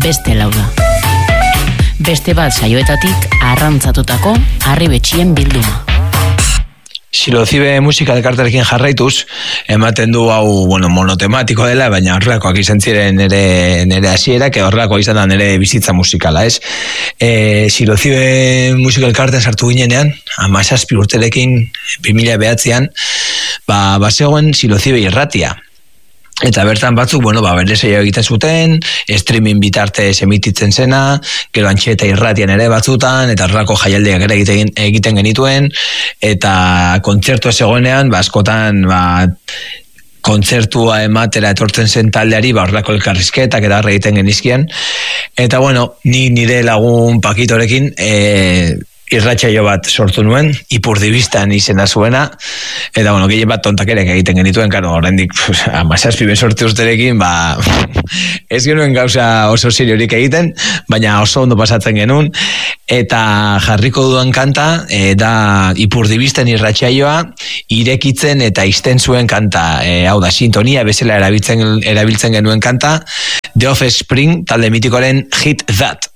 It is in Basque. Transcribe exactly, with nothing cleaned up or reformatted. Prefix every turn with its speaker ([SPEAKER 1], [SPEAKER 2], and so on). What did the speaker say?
[SPEAKER 1] beste lau da. Beste bat saioetatik arrantzatutako harribetxien bilduma.
[SPEAKER 2] Silozibe musika elkarterekin jarraituz, ematen du hau, bueno, monotematiko dela, baina horrelakoak izan ziren nere, nere hasierak, horrelakoak izan da nere bizitza musikala, ez? E, Silozibe musika elkartea sartu ginenean, hamazazpi urterekin, bi mila bederatzian, ba, bazegoen Silozibe irratia. Eta bertan batzuk, bueno, ba, bere saio egiten zuten, streaming bitartez emititzen zena, gero Antxeta irratian ere batzutan, eta horrelako jaialdiak ere egiten, egiten genituen, eta kontzertu ez egonean, ba, askotan, ba, kontzertua ematera etortzen zen taldeari, ba, horrelako elkarrizketak eta horre egiten genizkien. Eta, bueno, ni nire lagun Pakitorekin, e, irratsaio bat sortu nuen, Ipurdibistan izena zuena, eta, bueno, gehien bat tontakerek egiten genituen, karo, horrendik, hamazazpi besorte urterekin, ba, ez genuen gauza oso seriorik egiten, baina oso ondo pasatzen genuen, eta jarriko dudan kanta, e, da Ipurdibistan irratsaioa, irekitzen eta izten zuen kanta, e, hau da, sintonia bezala erabiltzen, erabiltzen genuen kanta, The Offspring, talde mitikoren Hit That.